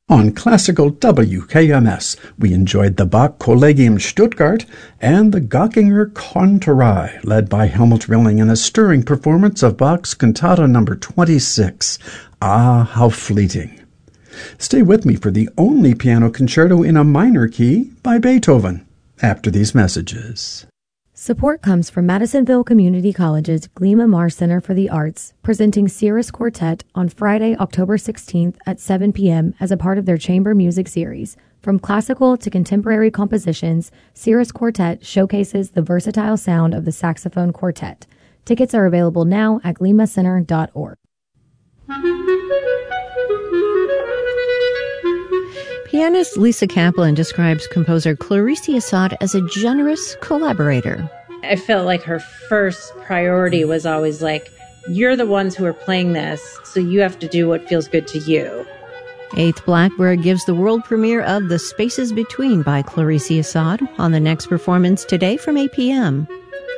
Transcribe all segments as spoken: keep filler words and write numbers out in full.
On Classical W K M S, we enjoyed the Bach Collegium Stuttgart and the Göttinger Konterei, led by Helmut Rilling in a stirring performance of Bach's Cantata number twenty-six, Ah, How Fleeting. Stay with me for the only piano concerto in a minor key by Beethoven, after these messages. Support comes from Madisonville Community College's Glima Marr Center for the Arts, presenting Cirrus Quartet on Friday, October sixteenth at seven p.m. as a part of their chamber music series. From classical to contemporary compositions, Cirrus Quartet showcases the versatile sound of the saxophone quartet. Tickets are available now at glima center dot org. Pianist Lisa Kaplan describes composer Clarice Assad as a generous collaborator. I felt like her first priority was always like, you're the ones who are playing this, so you have to do what feels good to you. Eighth Blackbird gives the world premiere of The Spaces Between by Clarice Assad on the next performance today from eight p.m.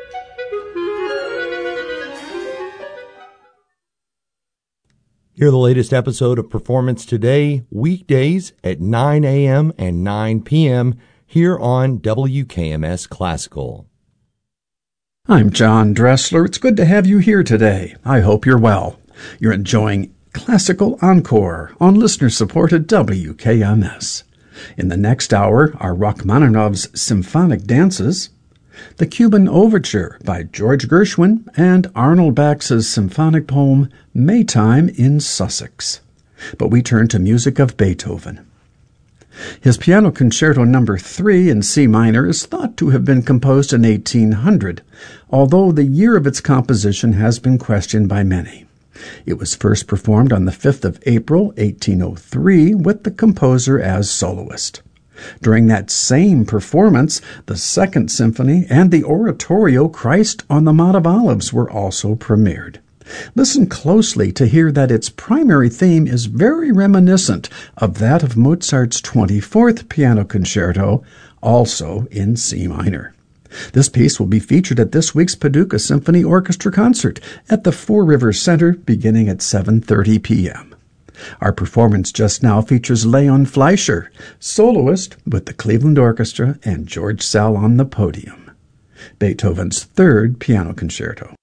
Hear the latest episode of Performance Today, weekdays at nine a.m. and nine p.m. here on W K M S Classical. I'm John Dressler. It's good to have you here today. I hope you're well. You're enjoying Classical Encore on listener-supported W K M S. In the next hour are Rachmaninoff's Symphonic Dances, the Cuban Overture by George Gershwin, and Arnold Bax's symphonic poem Maytime in Sussex. But we turn to music of Beethoven. His Piano Concerto number three in C minor is thought to have been composed in eighteen hundred, although the year of its composition has been questioned by many. It was first performed on the fifth of April, eighteen oh three, with the composer as soloist. During that same performance, the Second Symphony and the oratorio Christ on the Mount of Olives were also premiered. Listen closely to hear that its primary theme is very reminiscent of that of Mozart's twenty-fourth Piano Concerto, also in C minor. This piece will be featured at this week's Paducah Symphony Orchestra concert at the Four Rivers Center beginning at seven thirty p.m. Our performance just now features Leon Fleischer, soloist with the Cleveland Orchestra and George Sell on the podium. Beethoven's Third Piano Concerto.